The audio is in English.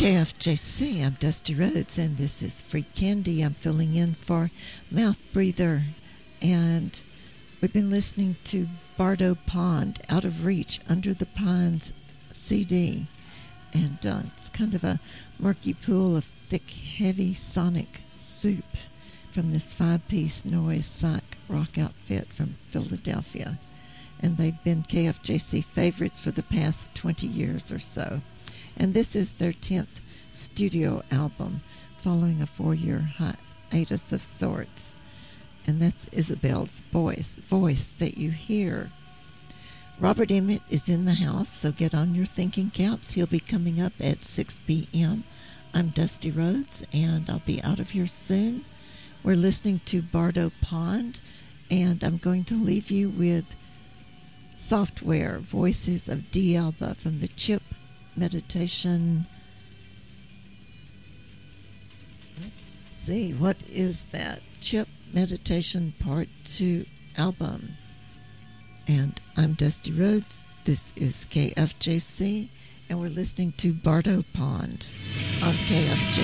KFJC, I'm Dusty Rhodes, and this is Free Candy. I'm filling in for Mouth Breather, and we've been listening to Bardo Pond, Out of Reach, Under the Pines CD, and it's kind of a murky pool of thick, heavy sonic soup from this 5-piece noise psych rock outfit from Philadelphia, and they've been KFJC favorites for the past 20 years or so. And this is their 10th studio album, following a 4-year hiatus of sorts. And that's Isabel's voice that you hear. Robert Emmett is in the house, so get on your thinking caps. He'll be coming up at 6 p.m. I'm Dusty Rhodes, and I'll be out of here soon. We're listening to Bardo Pond, and I'm going to leave you with Software, Voices of D'Alba from the Chip Meditation. Let's see, what is that? Chip Meditation Part 2 album. And I'm Dusty Rhodes. This is KFJC, and we're listening to Bardo Pond on KFJC.